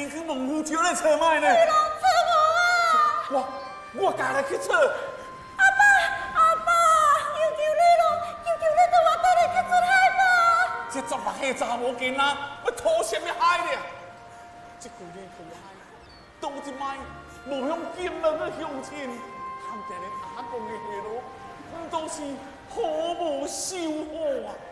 已经猛虎招来找卖呢。 你拢找我我家来去找。 阿爸，求求你咯，求求你带我带你去出海吧。 这16岁查某囡仔要讨什么海呢？这几年讨海，到一摆无向金门的乡亲，他们今日阿公的下落，都是好无收获啊！